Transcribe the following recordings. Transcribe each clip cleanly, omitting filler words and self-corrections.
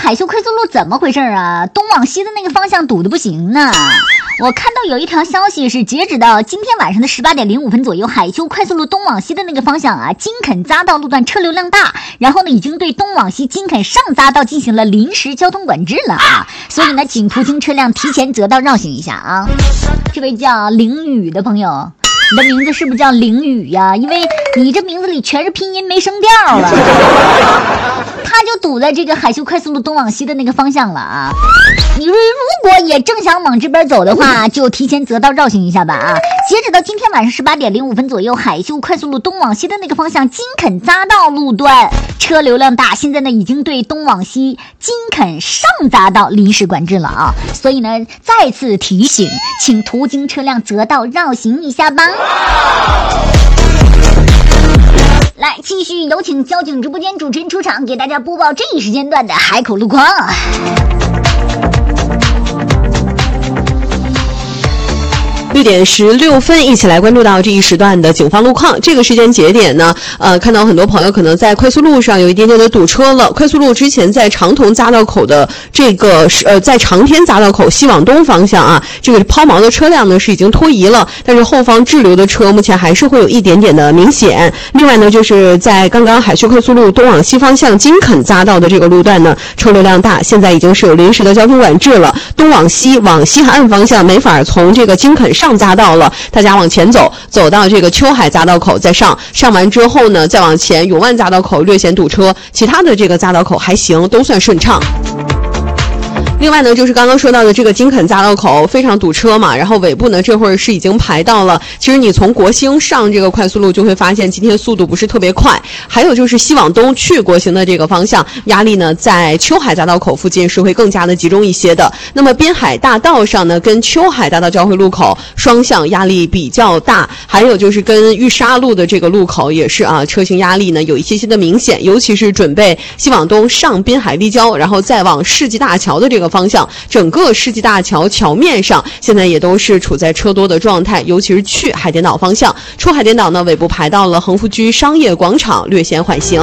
海秀快速路怎么回事啊？东往西的那个方向堵得不行呢。我看到有一条消息是，截止到今天晚上的18点05分左右，海秀快速路东往西的那个方向啊，金肯匝道路段车流量大，然后呢已经对东往西金肯上匝道进行了临时交通管制了啊，所以呢请途经车辆提前择道绕行一下啊。这位叫凌雨的朋友，你的名字是不是叫凌雨呀？因为你这名字里全是拼音没声调了。他就堵在这个海秀快速路东往西的那个方向了啊！你如果也正想往这边走的话，就提前择道绕行一下吧啊！截止到今天晚上18点05分左右，海秀快速路东往西的那个方向金肯匝道路段车流量大，现在呢已经对东往西金肯上匝道临时管制了啊！所以呢再次提醒，请途经车辆择道绕行一下吧。来，继续有请交警直播间主持人出场，给大家播报这一时间段的海口路况。 6点16分，一起来关注到这一时段的警方路况。这个时间节点呢，看到很多朋友可能在快速路上有一点点的堵车了。快速路之前在长桐匝道口的这个在长天匝道口西往东方向啊，这个抛锚的车辆呢是已经脱移了，但是后方滞留的车目前还是会有一点点的明显。另外呢，就是在刚刚海秀快速路东往西方向金肯匝道的这个路段呢，车流量大，现在已经是有临时的交通管制了。东往西往西海岸方向没法从这个金肯上匝道了，大家往前走到这个秋海匝道口再上完之后呢，再往前永万匝道口略显堵车，其他的这个匝道口还行，都算顺畅。另外呢，就是刚刚说到的这个金肯匝道口非常堵车嘛，然后尾部呢这会儿是已经排到了，其实你从国兴上这个快速路就会发现今天速度不是特别快。还有就是西往东去国兴的这个方向，压力呢在秋海匝道口附近是会更加的集中一些的。那么滨海大道上呢，跟秋海大道交汇路口双向压力比较大，还有就是跟玉沙路的这个路口也是啊，车型压力呢有一些的明显，尤其是准备西往东上滨海立交，然后再往世纪大桥的这个方向，整个世纪大桥桥面上现在也都是处在车多的状态，尤其是去海淀岛方向，出海淀岛呢尾部排到了恒福居商业广场，略显缓行。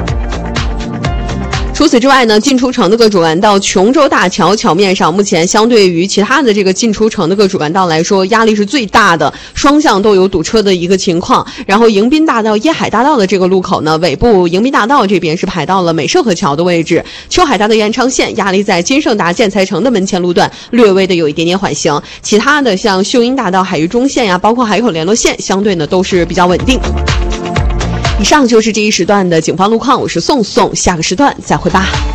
除此之外呢，进出城的各主干道琼州大桥桥面上，目前相对于其他的这个进出城的各主干道来说，压力是最大的，双向都有堵车的一个情况。然后迎宾大道椰海大道的这个路口呢，尾部迎宾大道这边是排到了美涉河桥的位置，秋海大道延长线压力在金盛达建材城的门前路段略微的有一点点缓行，其他的像秀英大道海域中线呀，包括海口联络线相对呢都是比较稳定。以上就是这一时段的警方路况，我是宋宋，下个时段再会吧。